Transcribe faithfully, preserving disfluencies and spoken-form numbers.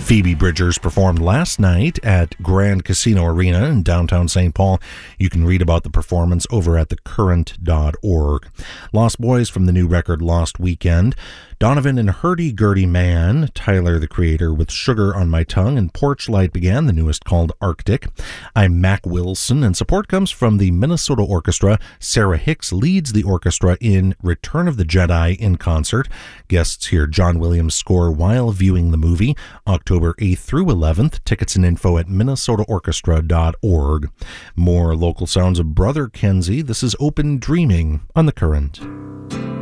Phoebe Bridgers performed last night at Grand Casino Arena in downtown Saint Paul. You can read about the performance over at the current dot org. Lost Boys from the new record Lost Weekend. Donovan and Hurdy-Gurdy Man, Tyler the Creator with Sugar on My Tongue, and Porch Light Began, the newest called Arctic. I'm Mac Wilson, and support comes from the Minnesota Orchestra. Sarah Hicks leads the orchestra in Return of the Jedi in concert. Guests hear John Williams' score while viewing the movie, October eighth through eleventh. Tickets and info at minnesota orchestra dot org. More local sounds of Brother Kenzie. This is Open Dreaming on The Current.